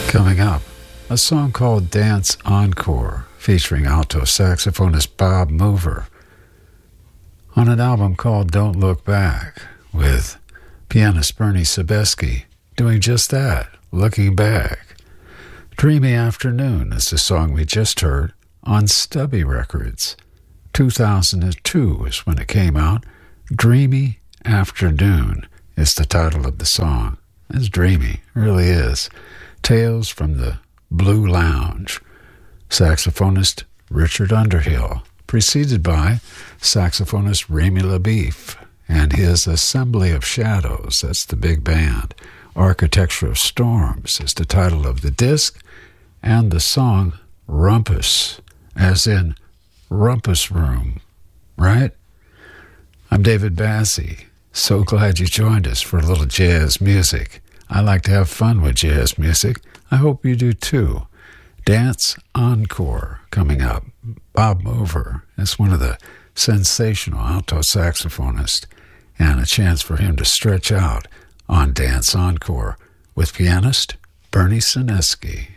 Coming up, a song called Dance Encore, featuring alto saxophonist Bob Mover, on an album called Don't Look Back, with pianist Bernie Sebesky doing just that, looking back. Dreamy Afternoon is the song we just heard on Stubby Records. 2002 is when it came out. Dreamy Afternoon is the title of the song. It's dreamy, it really is. Tales from the Blue Lounge. Saxophonist Richard Underhill, preceded by saxophonist Rami LaBeef and his Assembly of Shadows, that's the big band. Architecture of Storms is the title of the disc, and the song Rumpus, as in Rumpus Room, right? I'm David Bassie. So glad you joined us for a little jazz music. I like to have fun with jazz music. I hope you do too. Dance Encore coming up. Bob Mover is one of the sensational alto saxophonists, and a chance for him to stretch out on Dance Encore with pianist Bernie Sebesky.